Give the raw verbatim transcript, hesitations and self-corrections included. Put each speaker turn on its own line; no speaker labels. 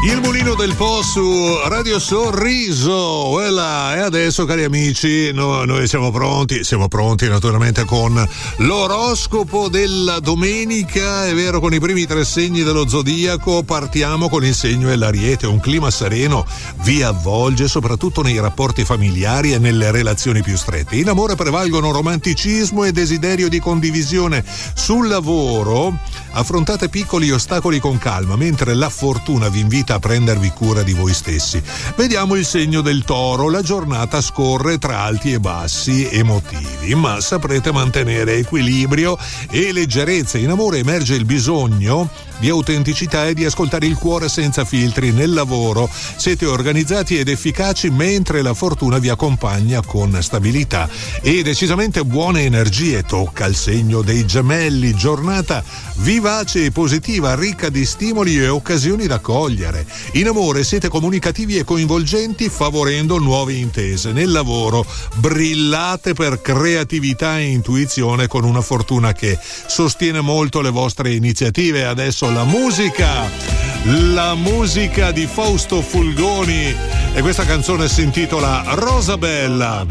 Il Mulino del Po su Radio Sorriso. Voilà. E adesso, cari amici, no, noi siamo pronti, siamo pronti naturalmente con l'oroscopo della domenica, è vero, con i primi tre segni dello zodiaco. Partiamo con il segno dell'Ariete. Un clima sereno vi avvolge soprattutto nei rapporti familiari e nelle relazioni più strette. In amore prevalgono romanticismo e desiderio di condivisione. Sul lavoro affrontate piccoli ostacoli con calma, mentre la fortuna vi invita a prendervi cura di voi stessi. Vediamo il segno del Toro. La giornata scorre tra alti e bassi emotivi, ma saprete mantenere equilibrio e leggerezza. In amore emerge il bisogno di autenticità e di ascoltare il cuore senza filtri. Nel lavoro siete organizzati ed efficaci, mentre la fortuna vi accompagna con stabilità e decisamente buone energie. Tocca il segno dei Gemelli. Giornata vivace e positiva, ricca di stimoli e occasioni da cogliere. In amore siete comunicativi e coinvolgenti, favorendo nuove intese. Nel lavoro brillate per creatività e intuizione, con una fortuna che sostiene molto le vostre iniziative. Adesso la musica, la musica di Fausto Fulgoni, e questa canzone si intitola Rosa Bella.